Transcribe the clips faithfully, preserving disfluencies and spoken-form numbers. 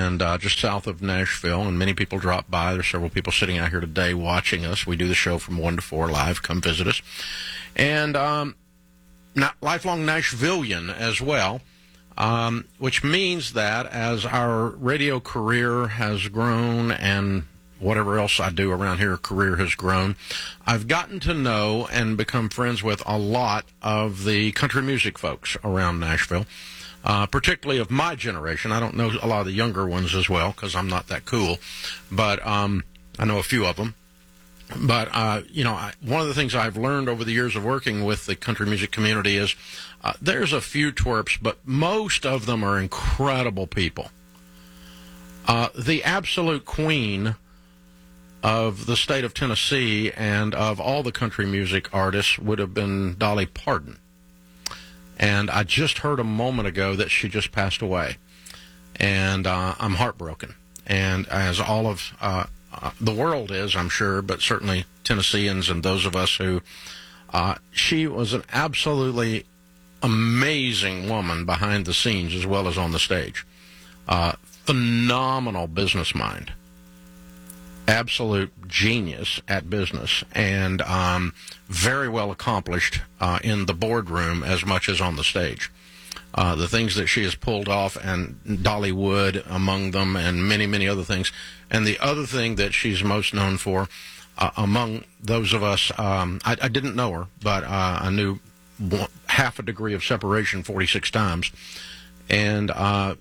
and uh, just south of Nashville, and many people drop by. There's several people sitting out here today watching us. We do the show from one to four live. Come visit us. And um, not lifelong Nashvilleian as well, um, which means that as our radio career has grown and whatever else I do around here, career has grown, I've gotten to know and become friends with a lot of the country music folks around Nashville, uh, particularly of my generation. I don't know a lot of the younger ones as well because I'm not that cool, but um, I know a few of them. But, uh, you know, I, one of the things I've learned over the years of working with the country music community is uh, there's a few twerps, but most of them are incredible people. Uh, the absolute queen of the state of Tennessee and of all the country music artists would have been Dolly Parton. And I just heard a moment ago that she just passed away. And uh, I'm heartbroken. And as all of uh, uh, the world is, I'm sure, but certainly Tennesseans and those of us who, uh, she was an absolutely amazing woman behind the scenes as well as on the stage. Uh, phenomenal business mind. Absolute genius at business, and um, very well accomplished uh, in the boardroom as much as on the stage. Uh, the things that she has pulled off, and Dollywood among them, and many, many other things. And the other thing that she's most known for, uh, among those of us, um, I, I didn't know her, but uh, I knew one, half a degree of separation forty-six times, and uh,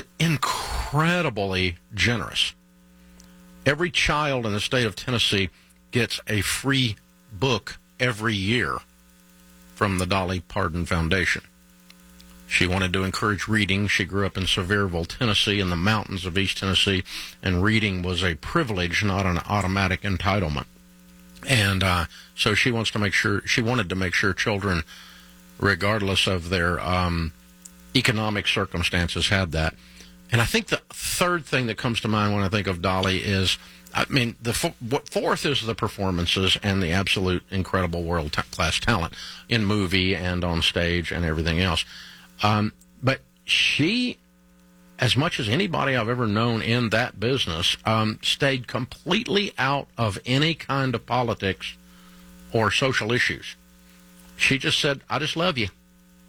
incredibly generous. Every child in the state of Tennessee gets a free book every year from the Dolly Parton Foundation. She wanted to encourage reading. She grew up in Sevierville, Tennessee, in the mountains of East Tennessee, and reading was a privilege, not an automatic entitlement. And uh, so she wants to make sure, she wanted to make sure children, regardless of their um, economic circumstances, had that. And I think the third thing that comes to mind when I think of Dolly is, I mean, the fourth is the performances and the absolute incredible world-class talent in movie and on stage and everything else. Um, but she, as much as anybody I've ever known in that business, um, stayed completely out of any kind of politics or social issues. She just said, I just love you.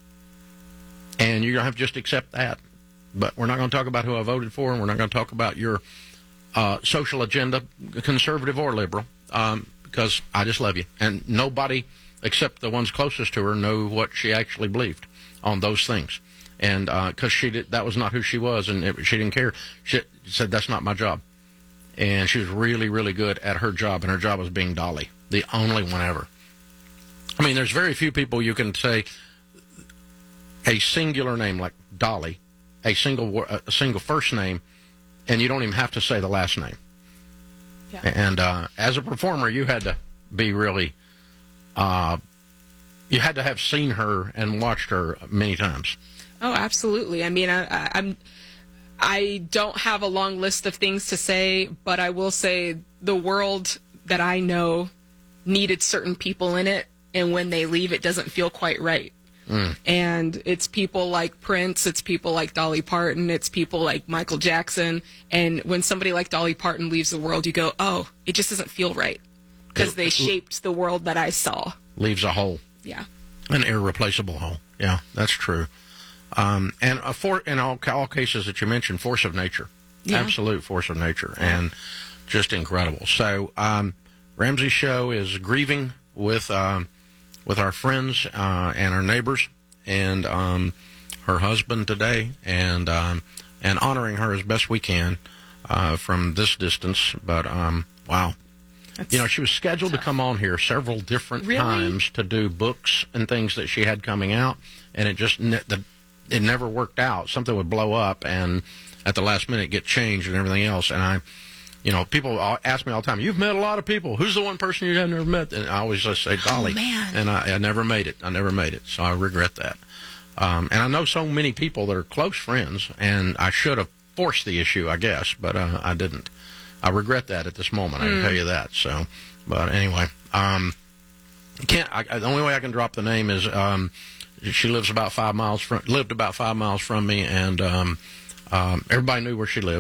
And you're going to have to just accept that. But we're not going to talk about who I voted for, and we're not going to talk about your uh, social agenda, conservative or liberal, um, because I just love you. And nobody except the ones closest to her know what she actually believed on those things. And because uh, she did, that was not who she was, and it, she didn't care. She said, that's not my job. And she was really, really good at her job, and her job was being Dolly, the only one ever. I mean, there's very few people you can say a singular name like Dolly, a single a single first name, and you don't even have to say the last name. Yeah. And uh, as a performer, you had to be really, uh, you had to have seen her and watched her many times. Oh, absolutely. I mean, I, I, I'm, I don't have a long list of things to say, but I will say the world that I know needed certain people in it, and when they leave, it doesn't feel quite right. Mm. And it's people like Prince, it's people like Dolly Parton, it's people like Michael Jackson. And when somebody like Dolly Parton leaves the world, you go, oh, it just doesn't feel right. Because they shaped the world that I saw. Leaves a hole. Yeah. An irreplaceable hole. Yeah, that's true. Um, and a for, in all, all cases that you mentioned, force of nature. Yeah. Absolute force of nature. And just incredible. So, um, Ramsey's show is grieving with... Um, with our friends uh, and our neighbors and um, her husband today, and um, and honoring her as best we can uh, from this distance. But, um, wow. That's you know, she was scheduled tough. to come on here several different really? times to do books and things that she had coming out, and it just ne- the, it never worked out. Something would blow up, and at the last minute get changed and everything else. And I... You know, people ask me all the time, you've met a lot of people. Who's the one person you have never met? And I always just say Dolly. Oh, man. And I, I never made it. I never made it. So I regret that. Um, and I know so many people that are close friends, and I should have forced the issue, I guess, but uh, I didn't. I regret that at this moment. I can mm. tell you that. So, but anyway, um, can't. I, the only way I can drop the name is um, she lives about five miles from lived about five miles from me, and um, um, everybody knew where she lived.